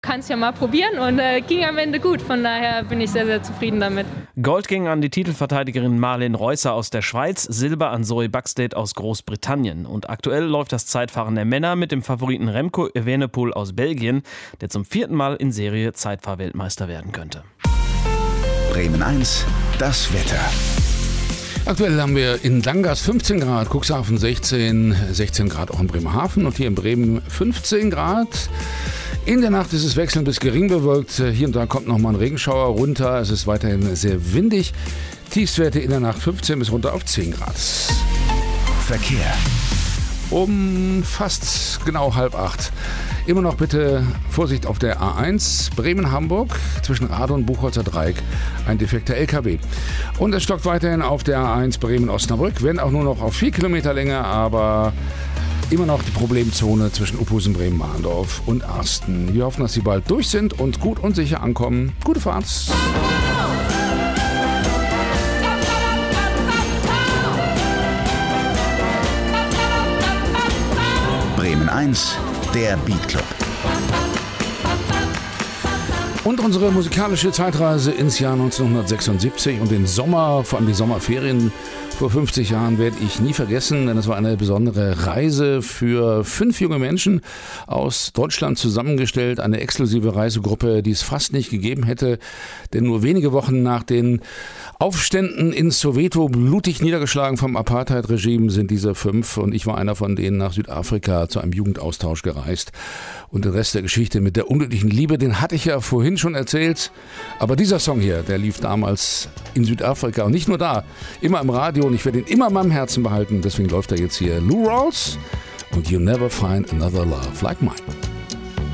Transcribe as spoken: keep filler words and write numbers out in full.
kannst ja mal probieren und äh, ging am Ende gut. Von daher bin ich sehr, sehr zufrieden damit. Gold ging an die Titelverteidigerin Marlen Reusser aus der Schweiz, Silber an Zoe Buxted aus Großbritannien. Und aktuell läuft das Zeitfahren der Männer mit dem Favoriten Remco Evenepoel aus Belgien, der zum vierten Mal in Serie Zeitfahrweltmeister werden könnte. Bremen eins, das Wetter. Aktuell haben wir in Langas fünfzehn Grad, Cuxhaven sechzehn, sechzehn Grad auch in Bremerhaven und hier in Bremen fünfzehn Grad. In der Nacht ist es wechselnd bis gering bewölkt. Hier und da kommt noch mal ein Regenschauer runter. Es ist weiterhin sehr windig. Tiefstwerte in der Nacht fünfzehn bis runter auf zehn Grad. Verkehr. Um fast genau halb acht. Immer noch bitte Vorsicht auf der A eins Bremen-Hamburg zwischen Radow und Buchholzer Dreieck. Ein defekter L K W. Und es stockt weiterhin auf der A eins Bremen-Osnabrück, wenn auch nur noch auf vier Kilometer Länge, aber immer noch die Problemzone zwischen Uphusen, Bremen-Mahndorf und Arsten. Wir hoffen, dass Sie bald durch sind und gut und sicher ankommen. Gute Fahrt! Bremen eins, der Beat Club. Und unsere musikalische Zeitreise ins Jahr neunzehnhundertsechsundsiebzig und den Sommer, vor allem die Sommerferien vor fünfzig Jahren, werde ich nie vergessen, denn es war eine besondere Reise für fünf junge Menschen aus Deutschland zusammengestellt, eine exklusive Reisegruppe, die es fast nicht gegeben hätte, denn nur wenige Wochen nach den Aufständen in Soweto, blutig niedergeschlagen vom Apartheid-Regime, sind diese fünf und ich war einer von denen nach Südafrika zu einem Jugendaustausch gereist. Und den Rest der Geschichte mit der unglücklichen Liebe, den hatte ich ja vorhin schon erzählt. Aber dieser Song hier, der lief damals in Südafrika und nicht nur da, immer im Radio und ich werde ihn immer in meinem Herzen behalten. Deswegen läuft er jetzt hier. Lou Rawls und You Never Find Another Love Like Mine.